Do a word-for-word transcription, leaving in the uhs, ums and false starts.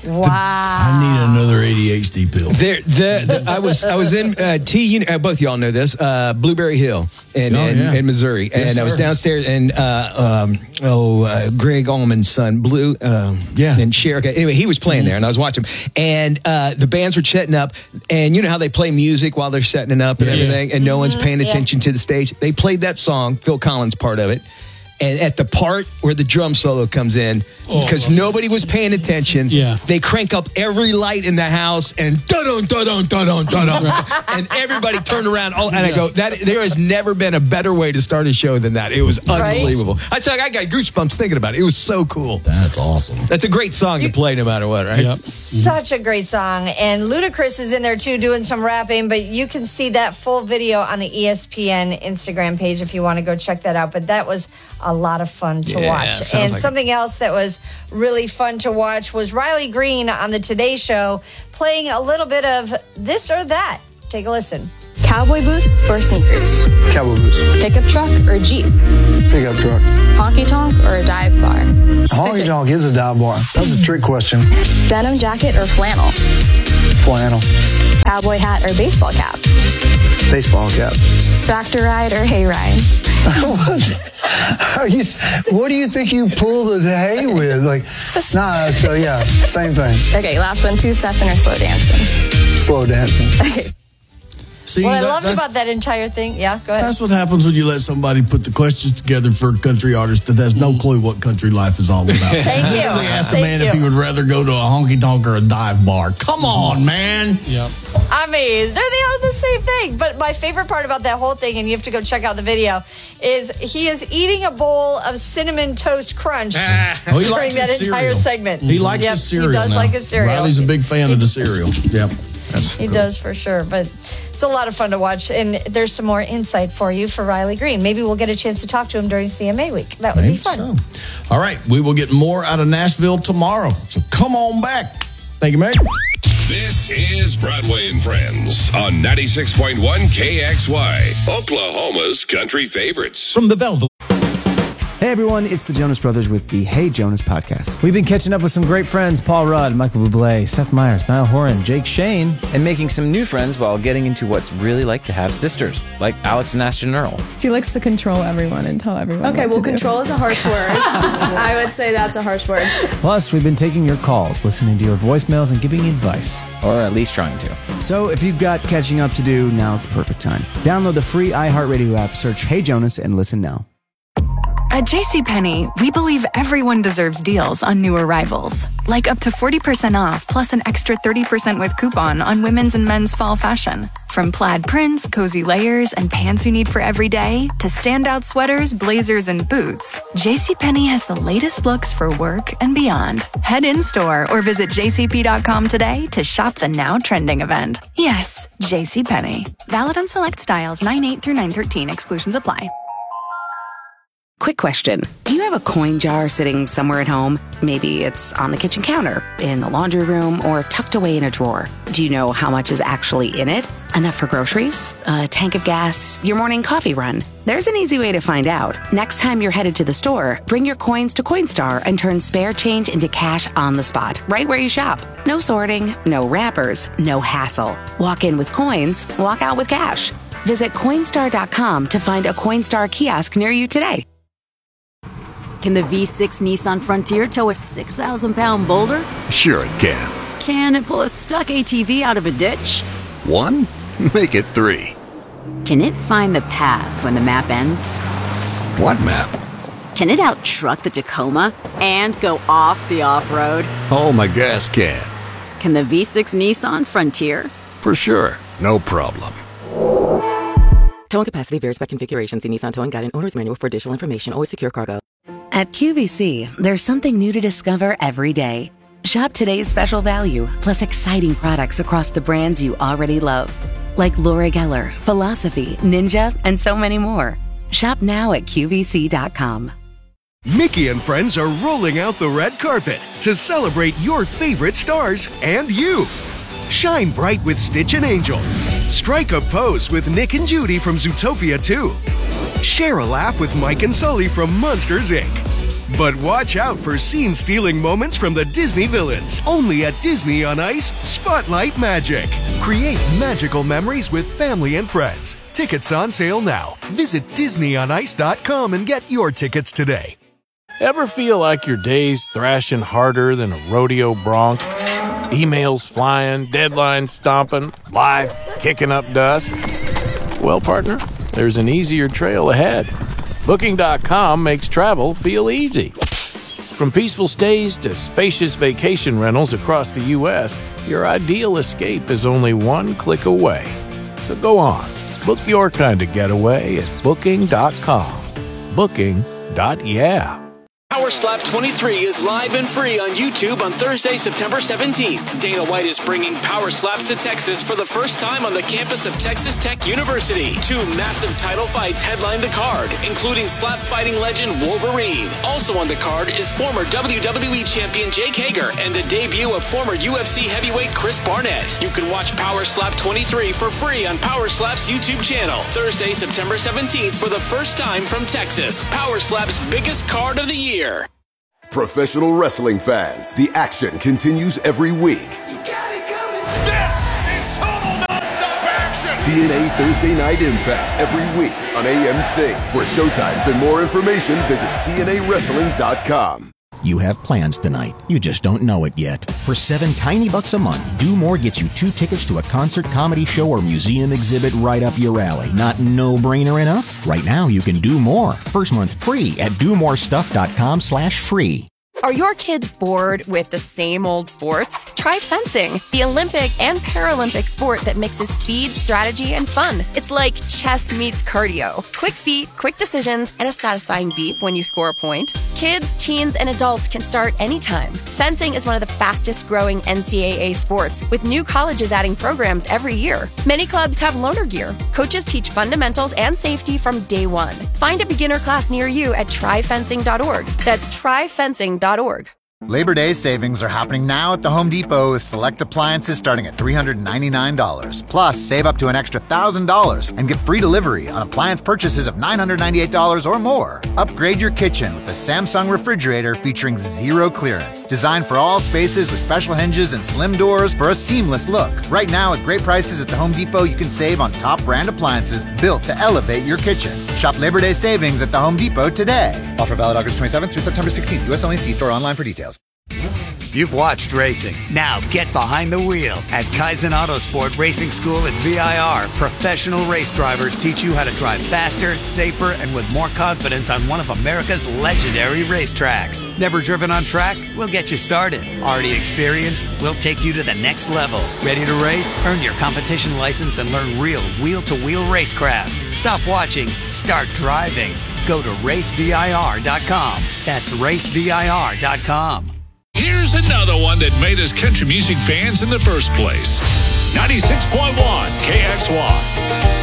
Wow. I need another A D H D pill. There, the, the, I was I was in uh, T. You know, both y'all know this. Uh, Blueberry Hill in, Oh, in, yeah. in Missouri, Yes, and I was sir. downstairs, and uh, um, oh, uh, Greg Allman's son, Blue, um, Yeah. and Sherrick. Anyway, he was playing there, and I was watching. And uh, the bands were setting up, and you know how they play music while they're setting it up and Yeah. everything, and no one's paying yeah. attention to the stage. They played that song, Phil Collins part of it. And at the part where the drum solo comes in, because nobody was paying attention, Yeah. they crank up every light in the house and da-dun, da-dun, da-dun, da-dun. And everybody turned around. All, and I go, that there has never been a better way to start a show than that. It was unbelievable. I tell you, I got goosebumps thinking about it. It was so cool. That's awesome. That's a great song to play no matter what, right? Yep. Such a great song. And Ludacris is in there too doing some rapping, but you can see that full video on the E S P N Instagram page if you want to go check that out. But that was a lot of fun to Yeah, watch. sounds And like something else that was really fun to watch was Riley Green on the Today Show playing a little bit of this or that. Take a listen. Cowboy boots or sneakers? Cowboy boots. Pickup truck or Jeep? Pickup truck. Honky tonk or a dive bar? Honky tonk is a dive bar. That's a trick question. Denim jacket or flannel? Flannel. Cowboy hat or baseball cap? Baseball cap. Tractor ride or hay ride? What? Are you? What do you think you pull the hay with? Like, nah. So yeah, same thing. Okay, last one, two-stepping or slow dancing? Slow dancing. Okay. See, What I that- loved that's- about that entire thing, yeah, go ahead. That's what happens when you let somebody put the questions together for a country artist that has no clue what country life is all about. Thank you. They asked a Thank man you. if he would rather go to a honky tonk or a dive bar. Come on, man. Yep. I mean, they're they are the same thing. But my favorite part about that whole thing, and you have to go check out the video, is he is eating a bowl of cinnamon toast crunch Oh, he during likes that his entire cereal. segment. He likes Yep, his cereal. He does now. like his cereal. Riley's a big fan of the cereal. Yep. That's He cool. does for sure, but it's a lot of fun to watch. And there's some more insight for you for Riley Green. Maybe we'll get a chance to talk to him during C M A week. That would Maybe be fun. so. All right, we will get more out of Nashville tomorrow. So come on back. Thank you, Meg. This is Broadway and Friends on ninety-six point one K X Y, Oklahoma's country favorites. From the Velvet. Hey everyone, it's the Jonas Brothers with the Hey Jonas podcast. We've been catching up with some great friends, Paul Rudd, Michael Bublé, Seth Meyers, Niall Horan, Jake Shane, and making some new friends while getting into what's really like to have sisters, like Alex and Ashton Earl. She likes to control everyone and tell everyone Okay, what well, to do. control is a harsh word. I would say that's a harsh word. Plus, we've been taking your calls, listening to your voicemails, and giving you advice. Or at least trying to. So if you've got catching up to do, now's the perfect time. Download the free iHeartRadio app, search Hey Jonas, and listen now. At JCPenney, we believe everyone deserves deals on new arrivals. Like up to forty percent off plus an extra thirty percent with coupon on women's and men's fall fashion. From plaid prints, cozy layers, and pants you need for every day, to standout sweaters, blazers, and boots, JCPenney has the latest looks for work and beyond. Head in-store or visit j c p dot com today to shop the now trending event. Yes, JCPenney. Valid on select styles nine eight through nine thirteen. Exclusions apply. Quick question. Do you have a coin jar sitting somewhere at home? Maybe it's on the kitchen counter, in the laundry room, or tucked away in a drawer. Do you know how much is actually in it? Enough for groceries? A tank of gas? Your morning coffee run? There's an easy way to find out. Next time you're headed to the store, bring your coins to Coinstar and turn spare change into cash on the spot, right where you shop. No sorting, no wrappers, no hassle. Walk in with coins, walk out with cash. Visit Coinstar dot com to find a Coinstar kiosk near you today. Can the V six Nissan Frontier tow a six thousand pound boulder? Sure it can. Can it pull a stuck A T V out of a ditch? One? Make it three. Can it find the path when the map ends? What map? Can it out-truck the Tacoma and go off the off-road? Oh, my gas can. Can the V six Nissan Frontier? For sure. No problem. Towing capacity varies by configuration. See Nissan Towing Guide and Owner's Manual for additional information. Always secure cargo. At Q V C, there's something new to discover every day. Shop today's special value, plus exciting products across the brands you already love. Like Laura Geller, Philosophy, Ninja, and so many more. Shop now at Q V C dot com. Mickey and friends are rolling out the red carpet to celebrate your favorite stars and you. Shine bright with Stitch and Angel. Strike a pose with Nick and Judy from Zootopia two. Share a laugh with Mike and Sully from Monsters, Incorporated. But watch out for scene-stealing moments from the Disney villains. Only at Disney on Ice, Spotlight Magic. Create magical memories with family and friends. Tickets on sale now. Visit disney on ice dot com and get your tickets today. Ever feel like your day's thrashing harder than a rodeo bronc? Emails flying, deadlines stomping, life kicking up dust? Well, partner, there's an easier trail ahead. Booking dot com makes travel feel easy. From peaceful stays to spacious vacation rentals across the U S, your ideal escape is only one click away. So go on, book your kind of getaway at booking dot com. Booking. Yeah. Power Slap twenty-three is live and free on YouTube on Thursday, September seventeenth. Dana White is bringing Power Slaps to Texas for the first time on the campus of Texas Tech University. Two massive title fights headline the card, including slap fighting legend Wolverine. Also on the card is former W W E champion Jake Hager and the debut of former U F C heavyweight Chris Barnett. You can watch Power Slap twenty-three for free on Power Slap's YouTube channel. Thursday, September seventeenth for the first time from Texas. Power Slap's biggest card of the year. Professional wrestling fans, the action continues every week. You got it coming. This is total nonstop action. T N A Thursday Night Impact every week on A M C. For showtimes and more information, visit T N A wrestling dot com. You have plans tonight. You just don't know it yet. For seven tiny bucks a month, Do More gets you two tickets to a concert, comedy show, or museum exhibit right up your alley. Not no-brainer enough? Right now, you can do more. First month free at do more stuff dot com slash free. Are your kids bored with the same old sports? Try fencing, the Olympic and Paralympic sport that mixes speed, strategy, and fun. It's like chess meets cardio. Quick feet, quick decisions, and a satisfying beep when you score a point. Kids, teens, and adults can start anytime. Fencing is one of the fastest growing N C double A sports, with new colleges adding programs every year. Many clubs have loaner gear. Coaches teach fundamentals and safety from day one. Find a beginner class near you at try fencing dot org. That's try fencing dot org. Labor Day savings are happening now at the Home Depot with select appliances starting at three hundred ninety-nine dollars. Plus, save up to an extra one thousand dollars and get free delivery on appliance purchases of nine hundred ninety-eight dollars or more. Upgrade your kitchen with a Samsung refrigerator featuring zero clearance. Designed for all spaces with special hinges and slim doors for a seamless look. Right now, at great prices at the Home Depot, you can save on top brand appliances built to elevate your kitchen. Shop Labor Day savings at the Home Depot today. Offer valid August twenty-seventh through September sixteenth. U S only. See store online for details. You've watched racing. Now get behind the wheel. At Kaizen Autosport Racing School at V I R, professional race drivers teach you how to drive faster, safer, and with more confidence on one of America's legendary racetracks. Never driven on track? We'll get you started. Already experienced? We'll take you to the next level. Ready to race? Earn your competition license and learn real wheel-to-wheel racecraft. Stop watching. Start driving. Go to race V I R dot com. That's race V I R dot com. Here's another one that made us country music fans in the first place. ninety-six point one K X Y.